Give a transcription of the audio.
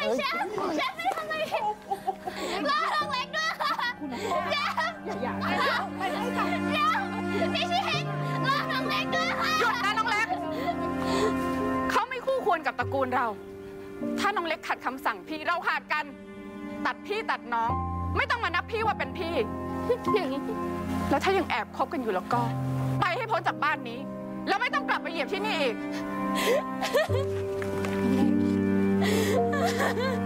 เชฟไม่ทำอะไรผิดรอน้องเล็กด้วยค่ะเชฟอย่าไปเลยค่ะเดี๋ยวพี่ชินรอน้องเล็กด้วยค่ะหยุดนะน้องเล็กเขาไม่คู่ควรกับตระกูลเรา ถ้าน้องเล็กขัดคำสั่งพี่เราขาดกันตัดพี่ตัดน้องไม่ต้องมานับพี่ว่าเป็นพี่อย่างนี้แล้วถ้ายังแอบคบกันอยู่แล้วก็ไปให้พ้นจากบ้านนี้แล้วไม่ต้องกลับมาเหยียบที่นี่อีก